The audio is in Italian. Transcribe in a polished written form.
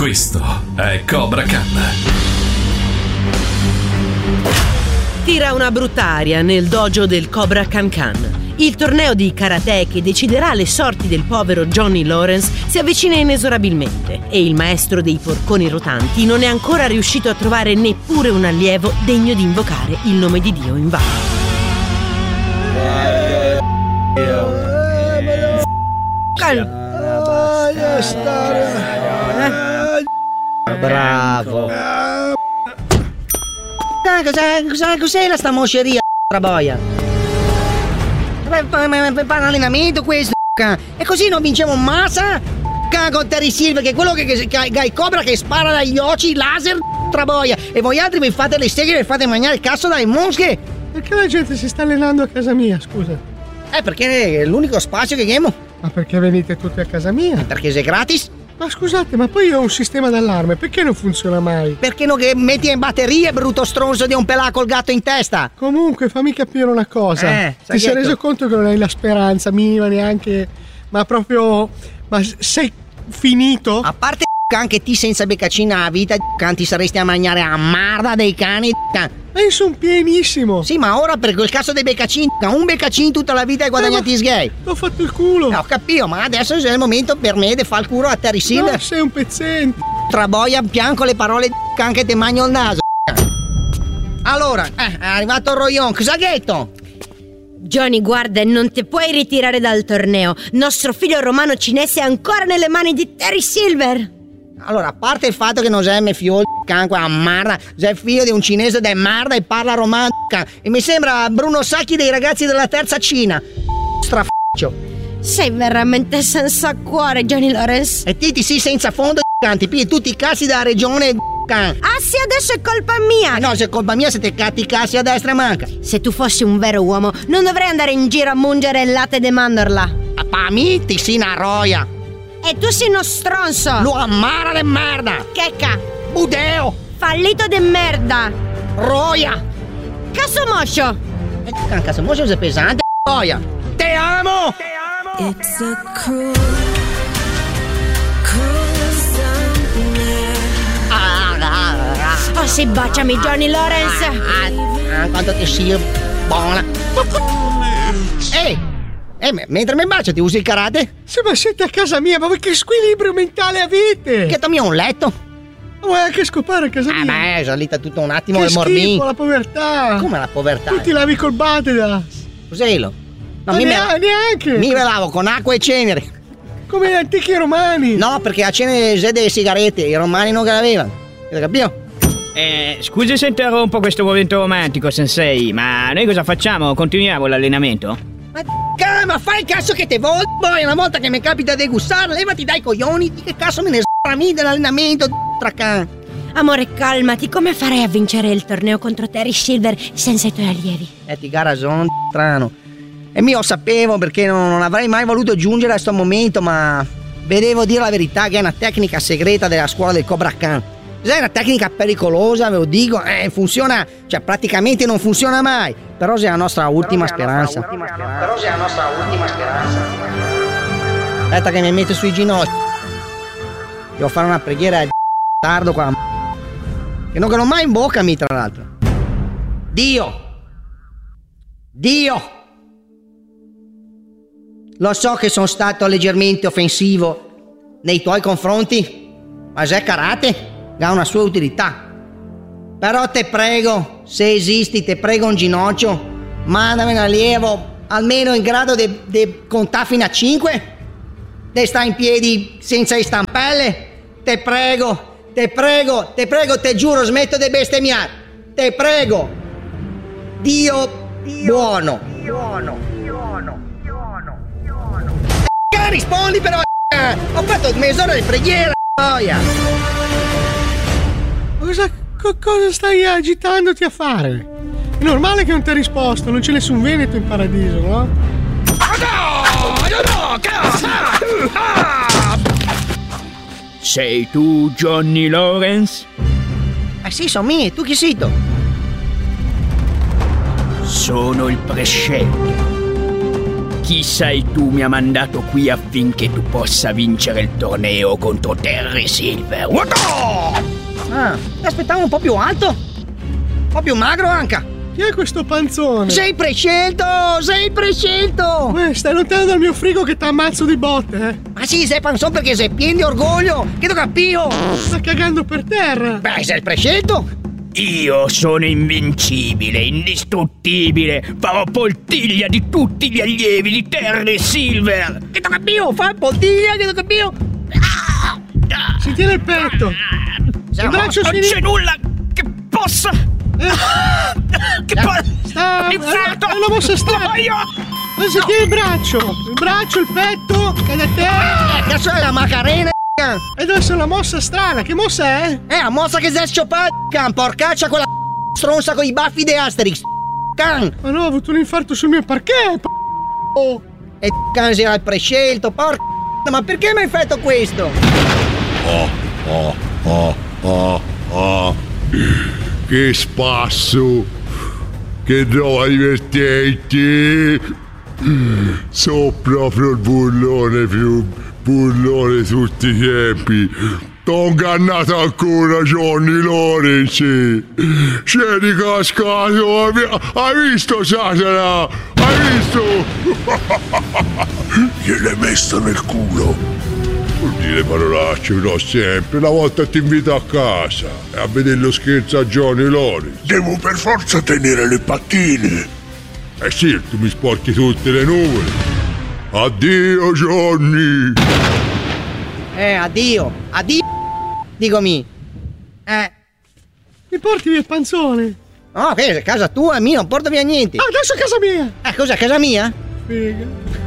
Questo è Cobra Khan. Tira una brutta aria nel dojo del Cobra Khan. Il torneo di karate che deciderà le sorti del povero Johnny Lawrence si avvicina inesorabilmente e il maestro dei porconi rotanti non è ancora riuscito a trovare neppure un allievo degno di invocare il nome di Dio in vano. Bravo. Cos'è la sta mosceria, traboia? Fa un allenamento questo, e così non vinciamo massa con Terry Silver, che è quello che il Cobra che spara dagli occhi laser, traboia, e voi altri vi fate le seghe e vi fate mangiare il cazzo dalle mosche. Perché la gente si sta allenando a casa mia, scusa? Perché è l'unico spazio che abbiamo. Ma perché venite tutti a casa mia? Perché sei gratis. Ma scusate, ma poi io ho un sistema d'allarme, perché non funziona mai? Perché non che metti in batteria, brutto stronzo di un pelà col gatto in testa? Comunque, fammi capire una cosa. Ti sei reso conto che non hai la speranza minima neanche, ma proprio... Ma sei finito? A parte anche ti senza beccacina a vita, ti saresti a mangiare a merda dei cani. Ma io sono pienissimo. Sì, ma ora per quel caso dei beccacini, un beccacin tutta la vita hai guadagnati sgay. Ho fatto il culo. Ho capito, ma adesso è il momento per me di fare il culo a Terry Silver. No, sei un pezzente. Traboia pianco le parole che te magno il naso. Allora, è arrivato il Royon, cosa ha detto? Johnny, guarda, non ti puoi ritirare dal torneo. Nostro figlio romano cinese è ancora nelle mani di Terry Silver. Allora, a parte il fatto che non sei mio figlio qua a merda, sei figlio di un cinese da merda e parla romano, e mi sembra Bruno Sacchi dei ragazzi della terza Cina. Strafaccio. Sei veramente senza cuore, Johnny Lawrence. E ti sì senza fondo, ti pigli tutti i cassi della regione. Ah sì, adesso è colpa mia. No, se è colpa mia se te catti i cassi a destra e manca. Se tu fossi un vero uomo non dovrei andare in giro a mungere il latte de mandorla. Pa mi ti si una roia. E tu sei uno stronzo. Lo ammara de merda. Checca. Budeo. Fallito de merda. Roia. Casomoscio. Casomoscio è pesante, roia. Te amo. Te amo. It's a cruel Oh, sì, baciami, Johnny Lawrence. Quanto ti sia buona. Mentre mi bacia ti usi il karate? Sì, ma siete a casa mia, ma che squilibrio mentale avete? Che mio un letto? Vuoi anche scopare a casa mia? Beh, è salita tutto un attimo che il morbino. schifo, la povertà. Come la povertà? Tu ti lavi col Badedas. Cos'elo? No, neanche. Mi lavo con acqua e cenere. Come gli antichi romani. No, perché a cenere c'è delle sigarette, i romani non che l'avevano. Hai capito? Scusi se interrompo questo momento romantico, sensei, ma noi cosa facciamo? Continuiamo l'allenamento? Ma fai il cazzo che te vuoi, poi una volta che mi capita di gustare, levati dai coglioni, di che cazzo me ne s***ami dell'allenamento, tracan. Amore, calmati, come farei a vincere il torneo contro Terry Silver senza i tuoi allievi? Ti garazon, strano. E io sapevo perché non avrei mai voluto giungere a sto momento, ma vedevo dire la verità che è una tecnica segreta della scuola del Cobra Khan. È una tecnica pericolosa, ve lo dico, funziona, cioè praticamente non funziona mai, però è la nostra ultima speranza. Aspetta che mi metto sui ginocchi. Devo fare una preghiera a tardo qua. Che non ho mai in bocca, tra l'altro. Dio! Lo so che sono stato leggermente offensivo nei tuoi confronti, ma c'è karate. Ha una sua utilità. Però te prego, se esisti, te prego un ginocchio, mandami un allievo almeno in grado di contare fino a 5, di stare in piedi senza stampelle. Te prego, te giuro, smetto di bestemmiare. Te prego. Dio buono. Rispondi però. Ho fatto mezz'ora di preghiera. Cosa stai agitandoti a fare? È normale che non ti ha risposto, non c'è nessun veneto in paradiso, no? Sei tu Johnny Lawrence? Sì, sono mie, tu chi sei tu? Sono il prescelto. Chi sei tu mi ha mandato qui affinché tu possa vincere il torneo contro Terry Silver. Ah, ti aspettavo un po' più alto. Un po' più magro anche. Chi è questo panzone? Sei prescelto! Sei prescelto! Stai lontano dal mio frigo che t'ammazzo di botte, eh! Ma sì, sei panzone perché sei pieno di orgoglio! Che tu capio! Sta cagando per terra! Beh, sei il prescelto! Io sono invincibile, indistruttibile. Farò poltiglia di tutti gli allievi di Terry Silver. Che tu capio! Fai poltiglia, che tu capio! Si tiene il petto! Il braccio non c'è nulla che possa... Che sta... È una mossa strana! Non si tiene il braccio, il petto, cade a terra! Cazzo è la Macarena! E deve essere una mossa strana, che mossa è? La mossa che sei sciopata, porcaccia quella stronza con i baffi di Asterix! Ma no, ho avuto un infarto sul mio parquet! E si era il prescelto, porca! Ma perché mi hai fatto questo? Che spasso! Che roba divertente! So proprio il burlone più burlone di tutti i tempi! T'ho ingannato ancora Johnny Lawrence! C'eri cascato! Hai visto, Satana? Hai visto? Gliel'hai messo nel culo! Non dire parolacce, però sempre. Una volta ti invito a casa a vedere lo scherzo a Johnny Lawrence. Devo per forza tenere le pattine. Eh sì, tu mi sporchi tutte le nuvole. Addio, Johnny. Addio. Dicomi. Mi porti via il panzone? No, che è casa tua, mia, non porta via niente. Adesso è casa mia. Cos'è, casa mia? Figa.